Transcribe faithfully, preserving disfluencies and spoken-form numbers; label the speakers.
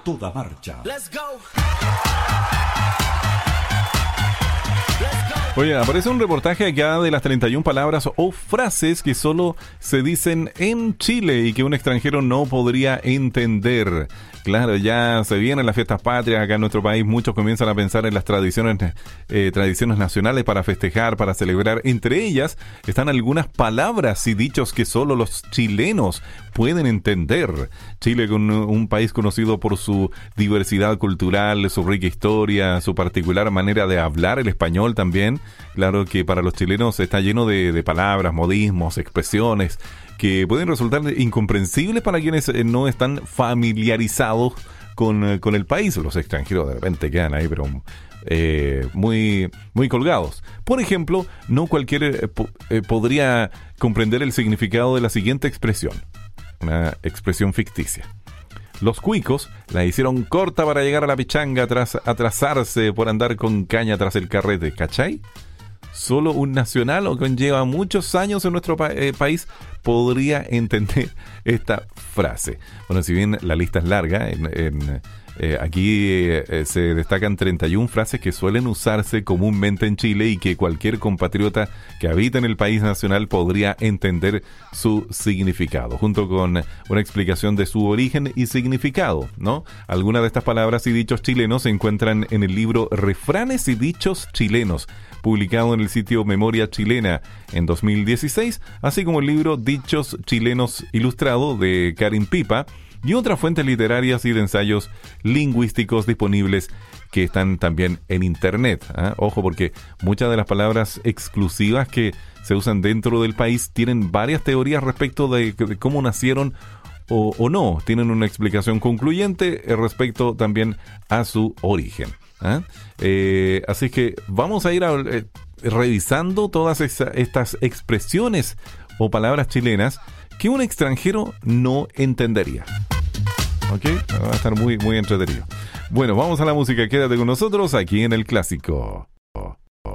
Speaker 1: toda marcha.
Speaker 2: Let's go.
Speaker 3: Oye, aparece un reportaje acá de las treinta y una palabras o frases que solo se dicen en Chile y que un extranjero no podría entender. Claro, ya se vienen las fiestas patrias acá en nuestro país. Muchos comienzan a pensar en las tradiciones eh, tradiciones nacionales para festejar, para celebrar. Entre ellas están algunas palabras y dichos que solo los chilenos pueden entender. Chile, con un país conocido por su diversidad cultural, su rica historia, su particular manera de hablar el español también. Claro que para los chilenos está lleno de, de palabras, modismos, expresiones que pueden resultar incomprensibles para quienes no están familiarizados con, con el país. Los extranjeros de repente quedan ahí, pero eh, muy, muy colgados. Por ejemplo, no cualquiera eh, po- eh, podría comprender el significado de la siguiente expresión, una expresión ficticia. Los cuicos la hicieron corta para llegar a la pichanga tras atrasarse por andar con caña tras el carrete, ¿cachai? Solo un nacional o quien lleva muchos años en nuestro pa- eh, país podría entender esta frase. Bueno, si bien la lista es larga, en, en, eh, aquí eh, se destacan treinta y una frases que suelen usarse comúnmente en Chile y que cualquier compatriota que habita en el país nacional podría entender su significado, junto con una explicación de su origen y significado, ¿no? Algunas de estas palabras y dichos chilenos se encuentran en el libro Refranes y Dichos Chilenos, publicado en el sitio Memoria Chilena en dos mil dieciséis, así como el libro Dichos Chilenos Ilustrado de Karin Pipa y otras fuentes literarias y de ensayos lingüísticos disponibles que están también en internet. ¿eh? Ojo, porque muchas de las palabras exclusivas que se usan dentro del país tienen varias teorías respecto de, de cómo nacieron o, o no. Tienen una explicación concluyente respecto también a su origen. ¿eh? Eh, así que vamos a ir a, eh, revisando todas esa, estas expresiones o palabras chilenas que un extranjero no entendería. ¿Ok? Va a estar muy, muy entretenido. Bueno, vamos a la música. Quédate con nosotros aquí en El Clásico.